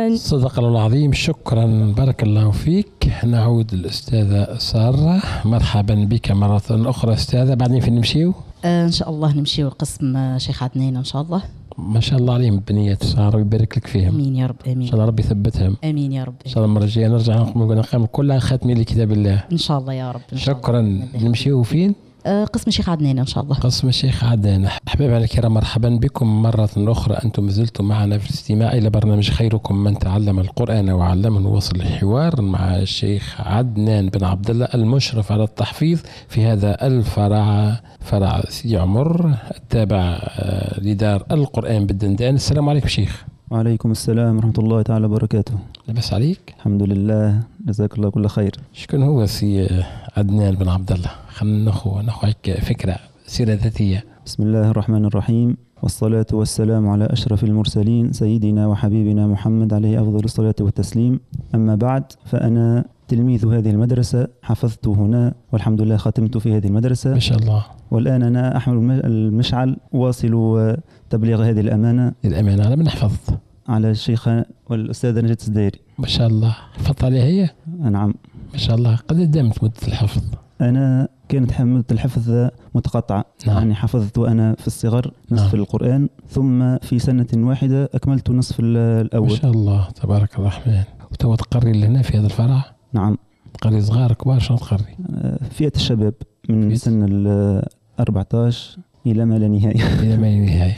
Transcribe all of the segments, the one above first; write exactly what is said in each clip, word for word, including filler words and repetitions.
شكرا. صدق الله العظيم. شكرا، بارك الله فيك. نعود الأستاذة سارة، مرحبا بك مرة أخرى أستاذة. بعدين في نمشيو آه إن شاء الله نمشيو قسم شيخ عدنان إن شاء الله. ما شاء الله عليهم بنيات سارة، يبارك لك فيهم. امين يا رب. امين. ان شاء الله ربي يثبتهم. امين يا رب. ان شاء الله المره الجايه نرجع نقوم نقام كلها خاتمين لكتاب الله ان شاء الله يا رب. إن شاء شكرا. الله. نمشيو فين؟ آه قسم شيخ عدنان ان شاء الله. قسم الشيخ عدنان. احبابنا الكرام، مرحبا بكم مره اخرى. انتم زلتم معنا في الاستماع الى برنامج خيركم من تعلم القران وعلمه، وصل الحوار مع الشيخ عدنان بن عبد الله المشرف على التحفيظ في هذا الفرع، فرع سيدي عمر التابع لدار القرآن بالدندان. السلام عليكم شيخ. وعليكم السلام ورحمة الله تعالى وبركاته. لبس عليك؟ الحمد لله، جزاك الله كل خير. شكون هو سي عدنان بن عبد الله؟ خلينا ناخذ ناخذ فكرة سيرة ذاتية. بسم الله الرحمن الرحيم، والصلاة والسلام على أشرف المرسلين سيدنا وحبيبنا محمد عليه أفضل الصلاة والتسليم. أما بعد، فأنا تلميذ هذه المدرسة، حفظت هنا والحمد لله ختمت في هذه المدرسة ما شاء الله. والآن أنا أحمل المشعل واصل تبليغ هذه الأمانة الأمانة على من حفظت؟ على الشيخ والأستاذة نجد السديري. ما شاء الله. حفظت عليها هي؟ نعم ما شاء الله. قد دامت مدة الحفظ؟ أنا كانت مدة الحفظ متقطعة. نعم. يعني حفظت وأنا في الصغر نصف نعم. القرآن، ثم في سنة واحدة أكملت نصف الأول. ما شاء الله تبارك الرحمن. وتو تقري لهنا في هذا الفرع؟ نعم. تقري صغار كبار؟ شنو تقري؟ فئة الشباب من فيت. سن ال أربعة عشر إلى ما لا نهاية. إلى ما لا نهاية.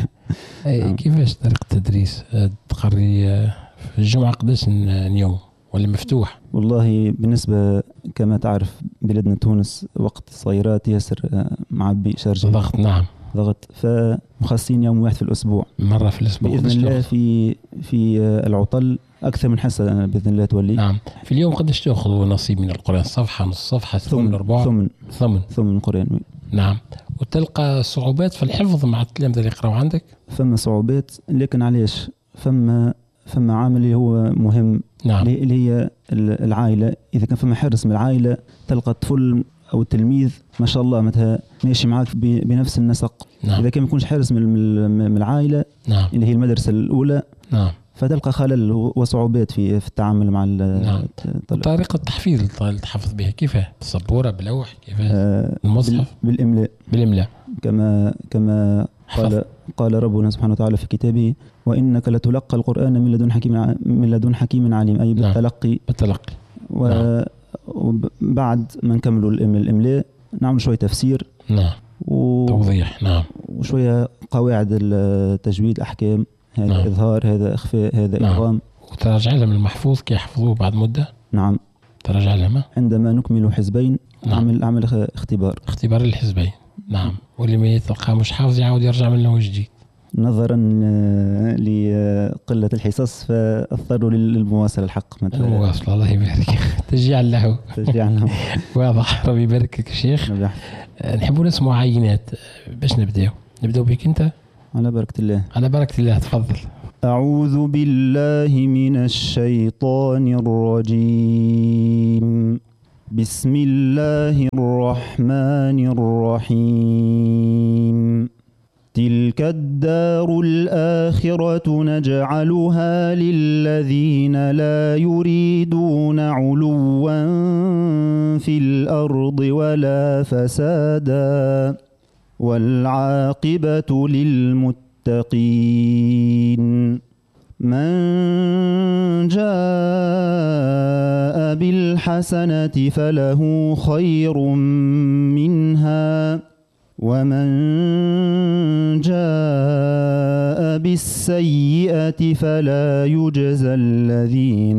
أي كيفاش طريقة التدريس؟ تقري في الجمعة قداش اليوم ولا مفتوح؟ والله بالنسبة كما تعرف بلادنا تونس وقت الصغيرات ياسر معبي شارجي ضغط. نعم ضغط، فمخصصين يوم واحد في الأسبوع مرة في الأسبوع بإذن الله. في في العطل أكثر من حصة بإذن الله تولي. نعم. في اليوم قداش تأخذ نصيب من القرآن؟ صفحة، نص صفحة، ثمن، ربع؟ ثمن ثمن ثمن القرآن. نعم. وتلقى صعوبات في الحفظ مع التلامذة اللي يقرأوا عندك؟ فما صعوبات، لكن علاش فما فما عامل اللي هو مهم. نعم. اللي هي العائلة. إذا كان فما حرص من العائلة تلقى الطفل أو التلميذ ما شاء الله متى ماشي معاك بنفس النسق. نعم. إذا كان ما يكونش حارس من من العائلة، نعم. اللي هي المدرسة الأولى، نعم. فتلقى خلل وصعوبات في في التعامل مع نعم. الطلاب. طريقة التحفيظ اللي تحفظ بها كيفاه؟ بالسبورة، باللوح، كيفاه؟ آه المصحف؟ بالإملاء. بالإملاء كما كما قال قال ربنا سبحانه وتعالى في كتابه: وإنك لتلقى القرآن من لدن حكيم من لدن حكيم عليم. أي بالتلقي. نعم. بالتلقي. و... نعم. وبعد ما نكملوا الإملاء نعمل شوية تفسير. نعم. و... توضيح. نعم. وشوية قواعد التجويد، الأحكام، هذا نعم. إظهار، هذا إخفاء، هذا نعم. إدغام. وتراجع لهم المحفوظ كي يحفظوه بعد مدة؟ نعم. تراجع لهم عندما نكمل حزبين. نعم. نعمل أعمل اختبار اختبار الحزبين. نعم. واللي ما يتلقى مش حافظ يعاود يرجع من له جديد. نظرا لقلة الحصص فاضطروا للمواصلة. الحق المواصلة. الله يبارك. تشجيع له. تشجيع له. واضح. ربي يبارك لك شيخ. نحبوا نسمع عينات. باش نبداو نبداو بك انت على بركة الله. على بركة الله. تفضل. أعوذ بالله من الشيطان الرجيم. بسم الله الرحمن الرحيم. تلك الدار الآخرة نجعلها للذين لا يريدون علوا في الأرض ولا فسادا والعاقبة للمتقين. من جاء بالحسنة فله خير منها ومن جاء بالسيئة فلا يجزى الذين